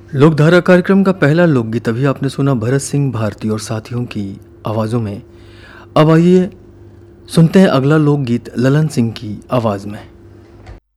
लोकधारा कार्यक्रम का पहला लोकगीत अभी आपने सुना भरत सिंह भारती और साथियों की आवाज़ों में। अब आइए सुनते हैं अगला लोकगीत ललन सिंह की आवाज़ में।